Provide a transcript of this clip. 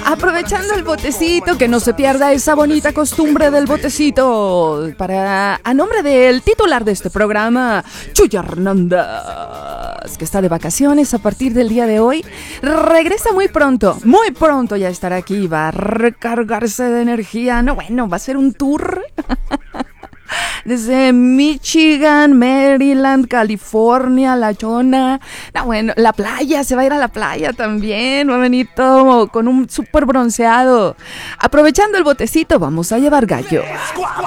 Aprovechando el botecito, que no se pierda esa bonita costumbre del botecito. A nombre del titular de este programa, Chuy Hernández, que está de vacaciones a partir del día de hoy, regresa muy pronto ya estará aquí, va a recargarse de energía. No, bueno, va a ser un tour desde Michigan, Maryland, California, La Chona. No, bueno, la playa, se va a ir a la playa también. Va a venir todo con un súper bronceado. Aprovechando el botecito, vamos a llevar gallo.